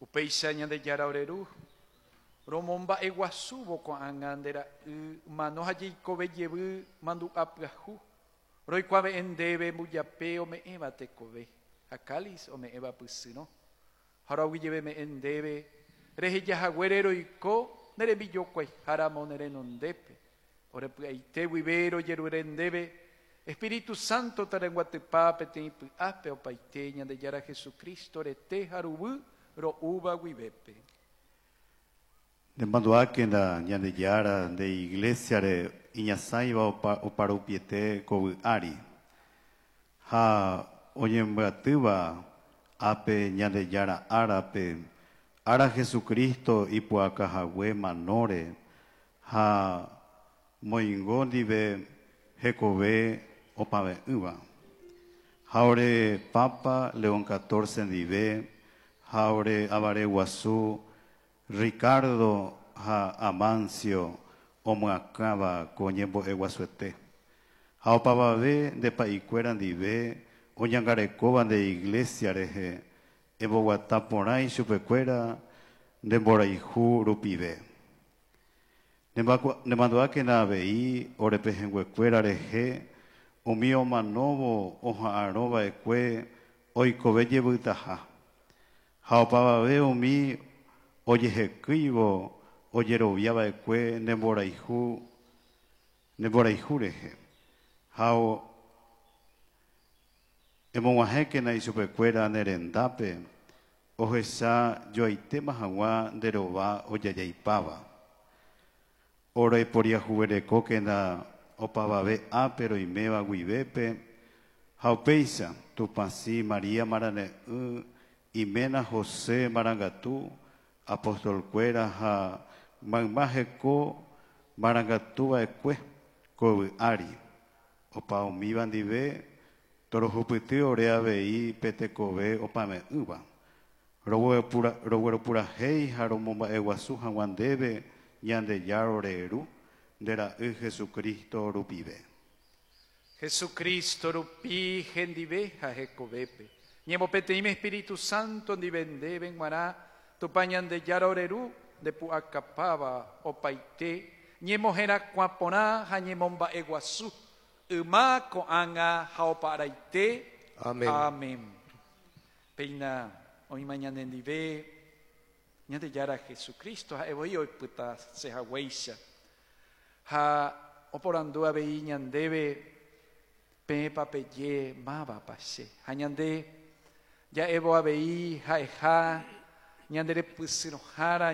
Upeixa ñande yara oreru. Romomba eguasubo con angandera mano allí kobe yebu mandu aprahu. Roi kuave endebe muyapeo me eva te kobe. Akalis o me eva pusino. Harawi yebe me endebe. Reje yahaguerero iko nere billokwe haramo nere nondepe. Ore puaite wibero yerurendebe. Espíritu Santo tarenguatepape te ape o paiteña de yara Jesucristo rete harubu ro uba wibepe. De manduake na nyande yara de iglesia de iñasaiva o parupiete kobu ari. Ha oyembativa ape nyande yara arape. Ara Jesucristo ipuaka hawe manore. Ha moingondive hekobe opave uva. Haure Papa León XIV dive. Haure Avare Guazú. Ricardo ha Amancio omuacaba coñembo eguasuete. Ha opabave de paicueran dive, oñangarecoban de iglesia reje, eboguataporai chupecuera, de boraiju rupive. Nemandoake na vei, orepejenguecuera reje, omio manovo oja aroba eque, oicobelle butaja. Ha opabave omi oye hekivo, oye roviaba eque, nemboraihu reje. Hao emoguajeque na isupecuera nerendape, ojesa yoaitema hawa derova oyayaipava. Ora poria juverecoque na opavave apero imeva guivepe, haupeisa tupasi María Marane Imena José Marangatu, Apóstol Cuera ha magmajeko marangatuba ekue kobe ari opa omiban dive toro hupiti orea vei petekobe opame uba roguero pura hei haromomba eguasu hawandebe ñande yaroreru dera Jesucristo rupive. Jesucristo rupi gendive jajekobepe. Ñemo peteime Espíritu Santo ndivendeben guará tupañan de yaroreru de puacapaba opaite ñemo hera cuapona hañemomba eguasu uma coanga haoparaite. Amén. Amén. Peina hoy mañana en dive ñande yara Jesucristo ha evoy hoy puta se haweisha ha oporandua vei ñandebe pepa peye maba pase hañande ya evo avei ha ñandere pusino jara